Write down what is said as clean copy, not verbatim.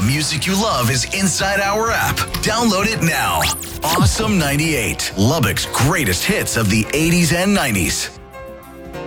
music you love is inside our app. Download it now. Awesome 98, Lubbock's greatest hits of the 80s and 90s.